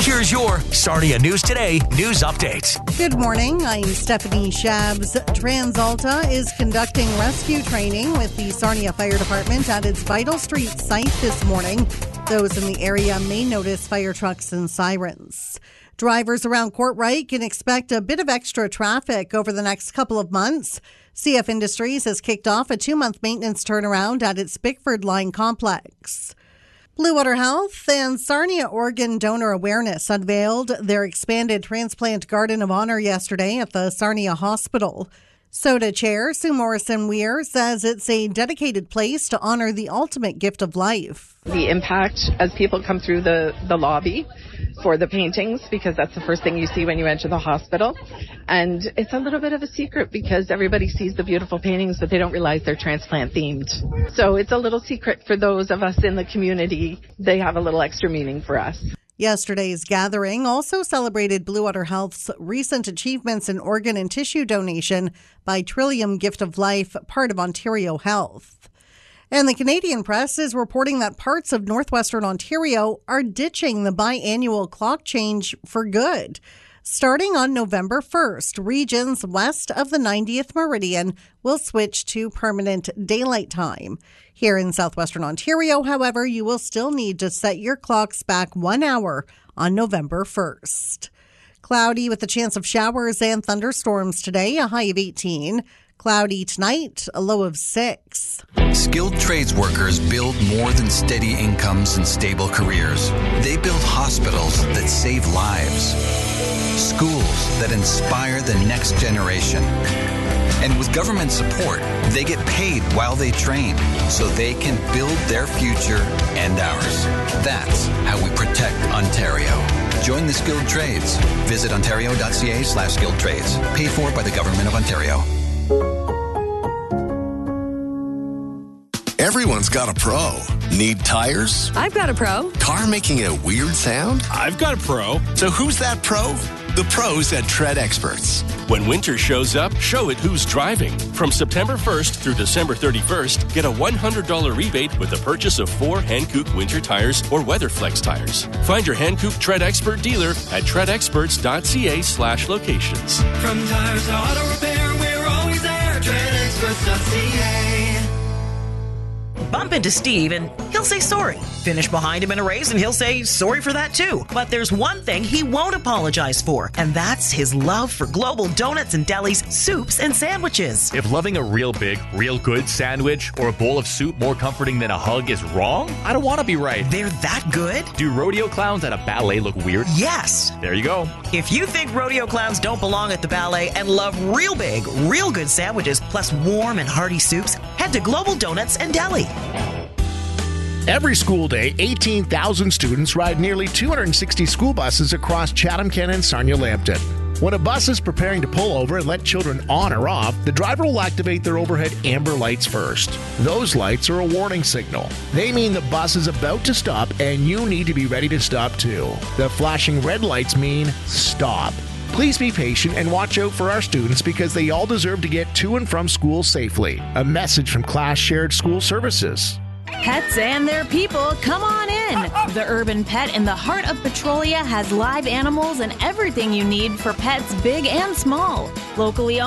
Here's your Sarnia News Today news update. Good morning. I'm Stephanie Shabs. TransAlta is conducting rescue training with the Sarnia Fire Department at its Vital Street site this morning. Those in the area may notice fire trucks and sirens. Drivers around Courtright can expect a bit of extra traffic over the next couple of months. CF Industries has kicked off a 2-month maintenance turnaround at its Bickford Line complex. Blue Water Health and Sarnia Organ Donor Awareness unveiled their expanded transplant Garden of Honor yesterday at the Sarnia Hospital. SOTA Chair Sue Morrison-Weir says it's a dedicated place to honor the ultimate gift of life. The impact as people come through the lobby for the paintings, because that's the first thing you see when you enter the hospital. And it's a little bit of a secret because everybody sees the beautiful paintings, but they don't realize they're transplant themed. So it's a little secret for those of us in the community. They have a little extra meaning for us. Yesterday's gathering also celebrated Blue Water Health's recent achievements in organ and tissue donation by Trillium Gift of Life, part of Ontario Health. And the Canadian press is reporting that parts of northwestern Ontario are ditching the biannual clock change for good. Starting on November 1st, regions west of the 90th meridian will switch to permanent daylight time. Here in southwestern Ontario, however, you will still need to set your clocks back 1 hour on November 1st. Cloudy with a chance of showers and thunderstorms today, a high of 18. Cloudy tonight, a low of 6. Skilled trades workers build more than steady incomes and stable careers. They build hospitals that save lives, schools that inspire the next generation. And with government support, they get paid while they train so they can build their future and ours. That's how we protect Ontario. Join the skilled trades. Visit ontario.ca/skilled trades. Paid for by the Government of Ontario. Everyone's got a pro. Need tires? I've got a pro. Car making a weird sound? I've got a pro. So who's that pro? The pros at Tread Experts. When winter shows up, show it who's driving. From September 1st through December 31st, get a $100 rebate with the purchase of 4 Hankook winter tires or WeatherFlex tires. Find your Hankook Tread Expert dealer at treadexperts.ca/locations. From tires to auto repair, we're always there. treadexperts.ca. Bump into Steve and he'll say sorry. Finish behind him in a race and he'll say sorry for that too. But there's one thing he won't apologize for, and that's his love for Global Donuts and Deli's soups and sandwiches. If loving a real big, real good sandwich or a bowl of soup more comforting than a hug is wrong, I don't want to be right. They're that good? Do rodeo clowns at a ballet look weird? Yes. There you go. If you think rodeo clowns don't belong at the ballet and love real big, real good sandwiches plus warm and hearty soups, head to Global Donuts and Deli. Every school day, 18,000 students ride nearly 260 school buses across Chatham-Kent and Sarnia-Lambton. When a bus is preparing to pull over and let children on or off, the driver will activate their overhead amber lights first. Those lights are a warning signal. They mean the bus is about to stop and you need to be ready to stop too. The flashing red lights mean stop. Please be patient and watch out for our students because they all deserve to get to and from school safely. A message from Class Shared School Services. Pets and their people, come on in. The Urban Pet in the heart of Petrolia has live animals and everything you need for pets big and small. Locally